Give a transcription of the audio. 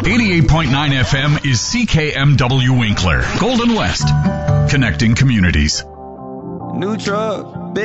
88.9 FM is CKMW Winkler, Golden West, connecting communities. New truck.